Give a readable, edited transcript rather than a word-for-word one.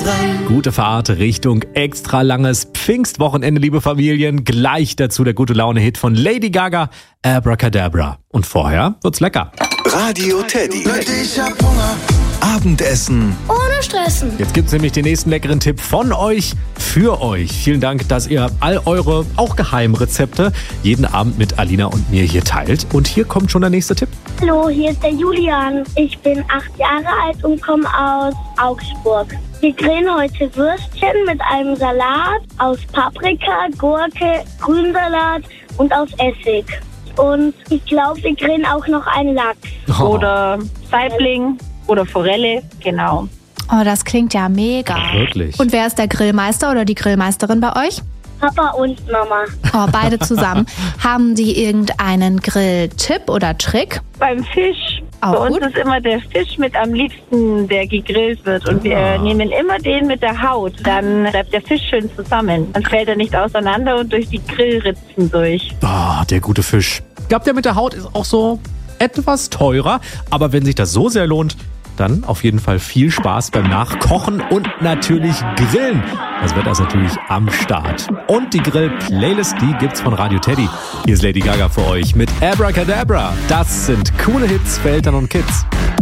Gute Fahrt Richtung extra langes Pfingstwochenende, liebe Familien. Gleich dazu der gute Laune-Hit von Lady Gaga, Abracadabra. Und vorher wird's lecker. Radio Teddy. Ich hab Hunger. Abendessen ohne Stressen. Jetzt gibt's nämlich den nächsten leckeren Tipp von euch für euch. Vielen Dank, dass ihr all eure, auch Geheimrezepte, jeden Abend mit Alina und mir hier teilt. Und hier kommt schon der nächste Tipp. Hallo, hier ist der Julian. Ich bin 8 Jahre alt und komme aus Augsburg. Wir grillen heute Würstchen mit einem Salat aus Paprika, Gurke, Grünsalat und aus Essig. Und ich glaube, wir grillen auch noch einen Lachs. Oder Saibling oder Forelle, genau. Oh, das klingt ja mega. Wirklich. Und wer ist der Grillmeister oder die Grillmeisterin bei euch? Papa und Mama. Oh, beide zusammen. Haben die irgendeinen Grilltipp oder Trick? Beim Fisch. Auch Bei uns gut. ist immer der Fisch mit am liebsten, der gegrillt wird. Und wir nehmen immer den mit der Haut. Dann bleibt der Fisch schön zusammen. Dann fällt er nicht auseinander und durch die Grillritzen durch. Ah, der gute Fisch. Ich glaube, der mit der Haut ist auch so etwas teurer. Aber wenn sich das so sehr lohnt, dann auf jeden Fall viel Spaß beim Nachkochen und natürlich Grillen. Das Wetter ist natürlich am Start. Und die Grill-Playlist, die gibt's von Radio Teddy. Hier ist Lady Gaga für euch mit Abracadabra. Das sind coole Hits für Eltern und Kids.